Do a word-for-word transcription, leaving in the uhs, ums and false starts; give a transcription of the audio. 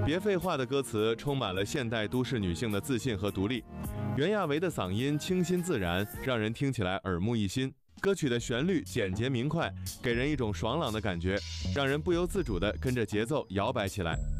别废话的歌词充满了现代都市女性的自信和独立。袁娅维的嗓音清新自然，让人听起来耳目一新。歌曲的旋律简洁明快，给人一种爽朗的感觉，让人不由自主地跟着节奏摇摆起来。